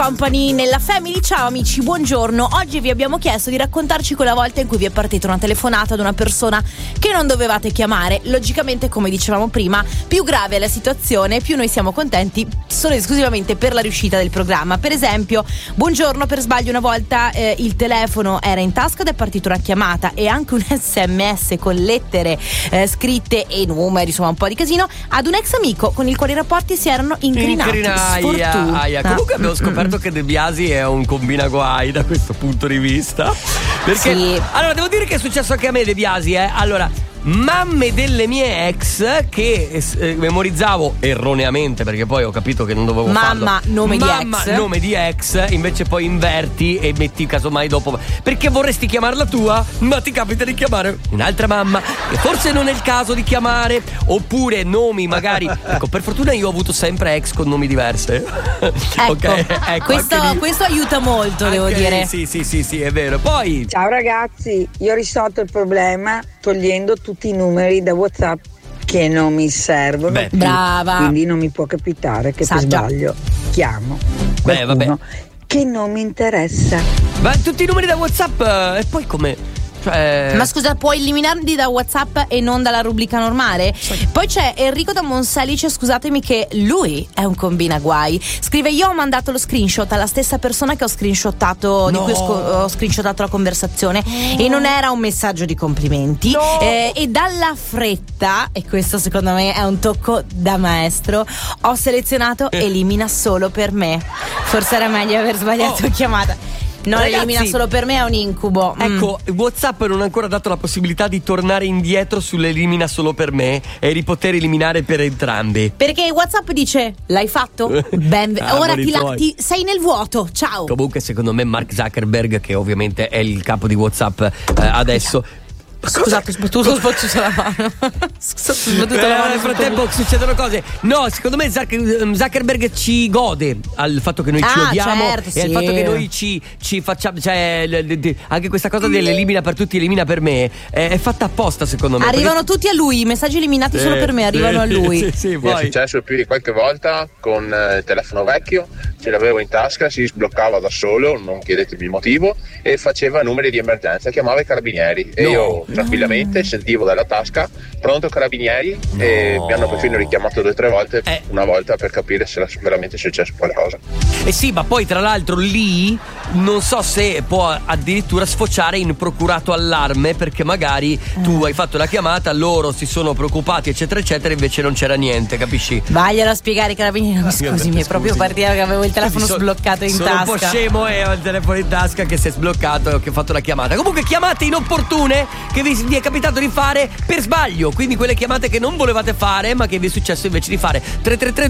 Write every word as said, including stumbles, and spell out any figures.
Company nella Family. Ciao amici, buongiorno. Oggi vi abbiamo chiesto di raccontarci quella volta in cui vi è partita una telefonata ad una persona che non dovevate chiamare. Logicamente, come dicevamo prima, più grave è la situazione, più noi siamo contenti solo ed esclusivamente per la riuscita del programma. Per esempio, buongiorno, per sbaglio una volta eh, il telefono era in tasca ed è partita una chiamata e anche un sms con lettere eh, scritte e numeri, insomma un po' di casino, ad un ex amico con il quale i rapporti si erano incrinati. Sfortuna. Comunque abbiamo scoperto che De Biasi è un combinaguai da questo punto di vista, perché sì. Allora devo dire che è successo anche a me, De Biasi, eh. Allora, mamme delle mie ex che eh, memorizzavo erroneamente, perché poi ho capito che non dovevo farlo. Mamma, nome Mamma, di ex. nome di ex, invece poi inverti e metti casomai dopo. Perché vorresti chiamarla tua, ma ti capita di chiamare un'altra mamma che forse non è il caso di chiamare. Oppure nomi magari. Ecco, per fortuna io ho avuto sempre ex con nomi diverse. Ecco, okay, ecco questo, questo aiuta molto, anche devo lì, dire. Sì, sì, sì, sì, è vero. Poi ciao ragazzi, io ho risolto il problema togliendo tutti i numeri da WhatsApp che non mi servono. Beh, brava. Quindi non mi può capitare che Saggia. per sbaglio chiamo Beh, vabbè. qualcuno che non mi interessa. Ma tutti i numeri da WhatsApp eh, e poi come? Cioè... Ma scusa, puoi eliminarli da WhatsApp e non dalla rubrica normale? Sì. Poi c'è Enrico da Monselice, scusatemi che lui è un combinaguai. Scrive: io ho mandato lo screenshot alla stessa persona che ho screenshottato, no. di cui ho, sco- ho screenshottato la conversazione, no. e non era un messaggio di complimenti, no. eh, e dalla fretta, e questo secondo me è un tocco da maestro, ho selezionato elimina solo per me. Forse era meglio aver sbagliato oh. chiamata. Non Ragazzi, elimina solo per me, è un incubo. Ecco, mm. WhatsApp non ha ancora dato la possibilità di tornare indietro sull'elimina solo per me e di poter eliminare per entrambi. Perché WhatsApp dice: l'hai fatto? Ben, ah, ora ti, la, ti sei nel vuoto. Ciao. Comunque, secondo me, Mark Zuckerberg, che ovviamente è il capo di WhatsApp eh, adesso. Scusate, ho sbattuto, ho sbattuto la mano. Scusate, ho sbattuto eh, la mano. Nel frattempo succedono cose. No, secondo me Zuckerberg ci gode al fatto che noi ci ah, odiamo, certo, e sì. al fatto che noi ci, ci facciamo. Cioè, anche questa cosa dell'elimina per tutti, elimina per me è, è fatta apposta, secondo me. Arrivano perché... tutti a lui. I messaggi eliminati sì, solo per me arrivano sì, a lui. Sì, sì, Mi è successo più di qualche volta con il telefono vecchio, ce l'avevo in tasca, si sbloccava da solo, non chiedetemi il motivo, e faceva numeri di emergenza, chiamava i carabinieri e no. io tranquillamente sentivo dalla tasca pronto carabinieri, no. e mi hanno perfino richiamato due o tre volte, eh. una volta per capire se era veramente successo qualcosa. Eh sì, ma poi tra l'altro lì non so se può addirittura sfociare in procurato allarme, perché magari eh. tu hai fatto la chiamata, loro si sono preoccupati eccetera eccetera, invece non c'era niente, capisci? Vaglielo a spiegare, carabinieri. Mi scusi, mi è proprio partita che avevo il telefono sono, sbloccato in sono tasca. Sono un po' scemo e ho il telefono in tasca che si è sbloccato e che ho fatto la chiamata. Comunque chiamate inopportune che vi, vi è capitato di fare per sbaglio, quindi quelle chiamate che non volevate fare ma che vi è successo invece di fare. Tre tre tre